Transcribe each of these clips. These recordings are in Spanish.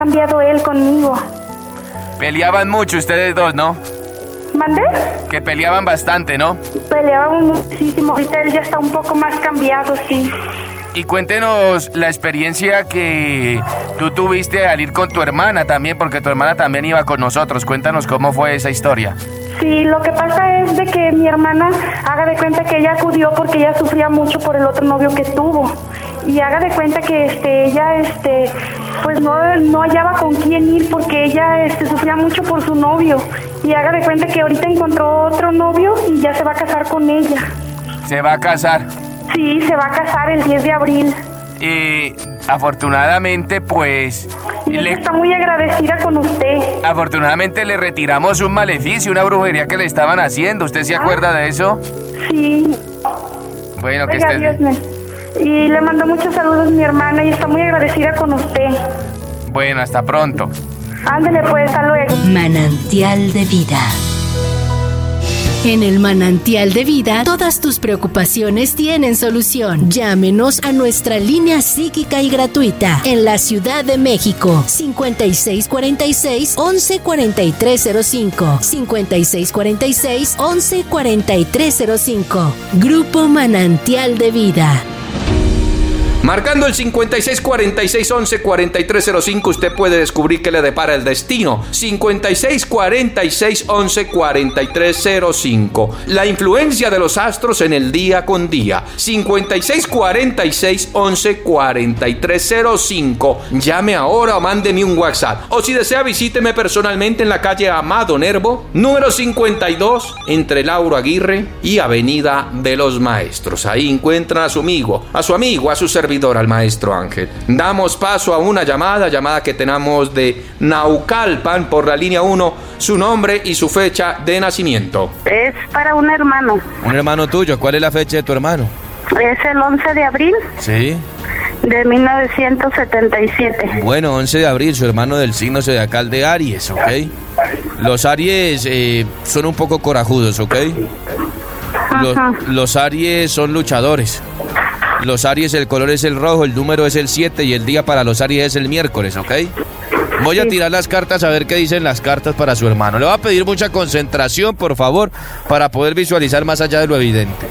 cambiado él conmigo. Peleaban mucho ustedes dos, ¿no? ¿Mandé? Que peleaban bastante, ¿no? Peleábamos muchísimo, ahorita él ya está un poco más cambiado, sí. Y cuéntenos la experiencia que tú tuviste al ir con tu hermana también, porque tu hermana también iba con nosotros. Cuéntanos cómo fue esa historia. Sí, lo que pasa es de que mi hermana haga de cuenta que ella acudió porque ella sufría mucho por el otro novio que tuvo. Y haga de cuenta que ella pues no hallaba con quién ir porque ella sufría mucho por su novio. Y haga de cuenta que ahorita encontró otro novio y ya se va a casar con ella. ¿Se va a casar? Sí, se va a casar el 10 de abril. Y afortunadamente, pues... Y ella está muy agradecida con usted. Afortunadamente le retiramos un maleficio, una brujería que le estaban haciendo. ¿Usted se acuerda de eso? Sí. Bueno, que Oiga, esté... Y le mando muchos saludos a mi hermana y está muy agradecida con usted. Bueno, hasta pronto. Ándele pues, hasta luego. Manantial de Vida. En el Manantial de Vida, todas tus preocupaciones tienen solución. Llámenos a nuestra línea psíquica y gratuita en la Ciudad de México. 5646-114305. 5646-114305. Grupo Manantial de Vida. Marcando el 5646-114305, usted puede descubrir qué le depara el destino. 5646-114305. La influencia de los astros en el día con día. 5646-114305. Llame ahora o mándeme un WhatsApp. O si desea, visíteme personalmente en la calle Amado Nervo, número 52, entre Lauro Aguirre y Avenida de los Maestros. Ahí encuentran a su amigo, a su servidor, al maestro Ángel. Damos paso a una llamada que tenemos de Naucalpan por la línea 1, su nombre y su fecha de nacimiento. Es para un hermano. Un hermano tuyo, ¿cuál es la fecha de tu hermano? Es el 11 de abril. Sí. De 1977. Bueno, 11 de abril, su hermano del signo zodiacal de Aries, ¿ok? Los Aries son un poco corajudos, ¿ok? Los Aries son luchadores. Los Aries, el color es el rojo, el número es el 7 y el día para los Aries es el miércoles, ¿ok? Voy a tirar las cartas a ver qué dicen las cartas para su hermano. Le voy a pedir mucha concentración, por favor, para poder visualizar más allá de lo evidente.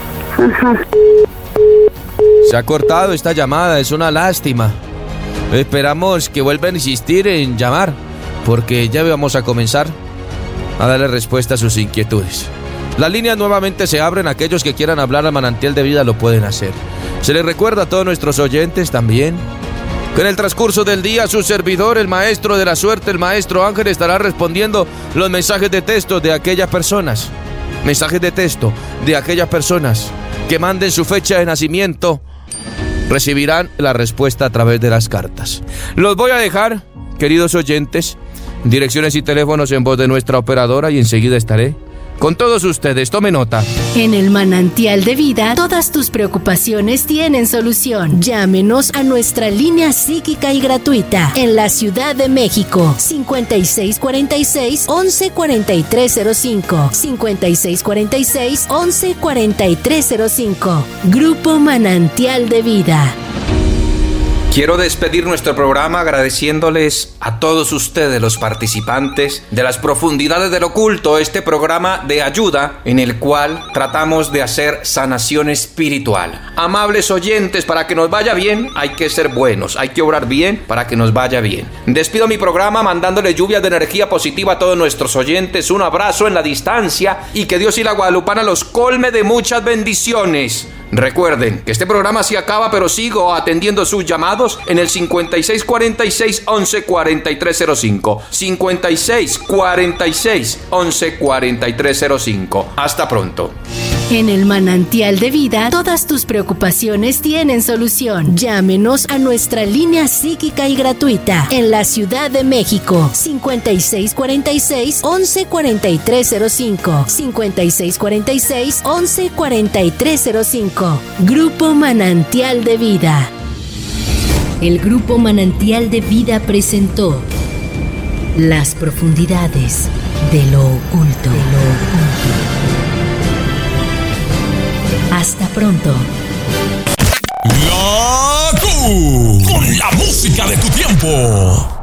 Se ha cortado esta llamada, es una lástima. Esperamos que vuelvan a insistir en llamar, porque ya vamos a comenzar a darle respuesta a sus inquietudes. Las líneas nuevamente se abren, aquellos que quieran hablar al Manantial de Vida lo pueden hacer. Se les recuerda a todos nuestros oyentes también que en el transcurso del día su servidor, el maestro de la suerte, el maestro Ángel, estará respondiendo los mensajes de texto de aquellas personas. Mensajes de texto de aquellas personas que manden su fecha de nacimiento. Recibirán la respuesta a través de las cartas. Los voy a dejar, queridos oyentes, direcciones y teléfonos en voz de nuestra operadora y enseguida estaré con todos ustedes. Tome nota. En el Manantial de Vida, todas tus preocupaciones tienen solución. Llámenos a nuestra línea psíquica y gratuita en la Ciudad de México. 5646-114305. 5646-114305. Grupo Manantial de Vida. Quiero despedir nuestro programa agradeciéndoles a todos ustedes, los participantes de las profundidades del oculto, este programa de ayuda en el cual tratamos de hacer sanación espiritual. Amables oyentes, para que nos vaya bien hay que ser buenos, hay que obrar bien para que nos vaya bien. Despido mi programa mandándole lluvias de energía positiva a todos nuestros oyentes, un abrazo en la distancia y que Dios y la Guadalupana los colme de muchas bendiciones. Recuerden que este programa se acaba, pero sigo atendiendo sus llamados en el 5646-114305. 5646-114305. Hasta pronto. En el Manantial de Vida, todas tus preocupaciones tienen solución. Llámenos a nuestra línea psíquica y gratuita en la Ciudad de México. 5646-114305. 5646-114305. Grupo Manantial de Vida. El Grupo Manantial de Vida presentó Las profundidades de lo oculto. Hasta pronto. La Q, con la música de tu tiempo.